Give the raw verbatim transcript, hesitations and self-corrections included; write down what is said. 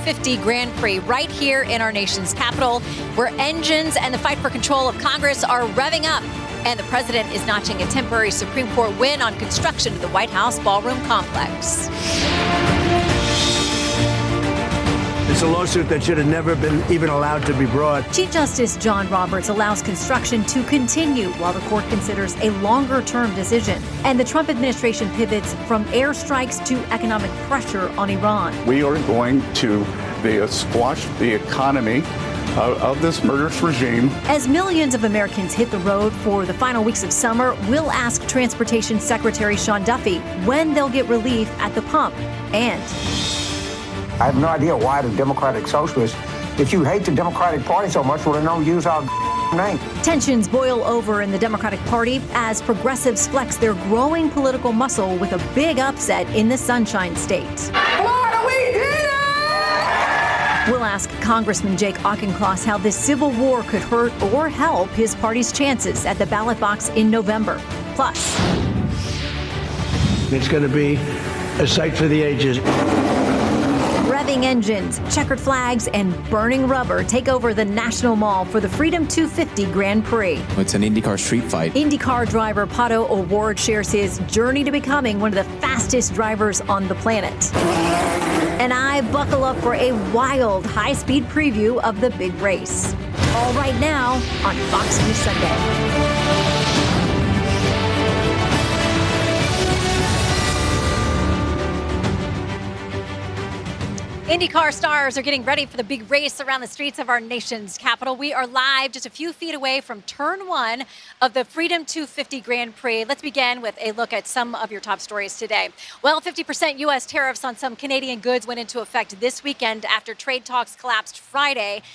fifty Grand Prix right here in our nation's capital, where engines and the fight for control of Congress are revving up. And the president is notching a temporary Supreme Court win on construction of the White House ballroom complex. It's a lawsuit that should have never been even allowed to be brought. Chief Justice John Roberts allows construction to continue while the court considers a longer-term decision. And the Trump administration pivots from airstrikes to economic pressure on Iran. We are going to the, squash the economy uh, of this murderous regime. As millions of Americans hit the road for the final weeks of summer, we'll ask Transportation Secretary Sean Duffy when they'll get relief at the pump. And I have no idea why the Democratic Socialists, if you hate the Democratic Party so much, well, then don't use our name. Tensions boil over in the Democratic Party as progressives flex their growing political muscle with a big upset in the Sunshine State. Florida, we did it! We'll ask Congressman Jake Auchincloss how this civil war could hurt or help his party's chances at the ballot box in November. Plus, It's going to be a sight for the ages. revving engines, checkered flags, and burning rubber take over the National Mall for the Freedom two fifty Grand Prix. It's an IndyCar street fight. IndyCar driver Pato O'Ward shares his journey to becoming one of the fastest drivers on the planet. And I buckle up for a wild, high-speed preview of the big race. All right now on Fox News Sunday. IndyCar stars are getting ready for the big race around the streets of our nation's capital. We are live just a few feet away from turn one of the Freedom two fifty Grand Prix. Let's begin with a look at some of your top stories today. Well, fifty percent U S tariffs on some Canadian goods went into effect this weekend after trade talks collapsed Friday.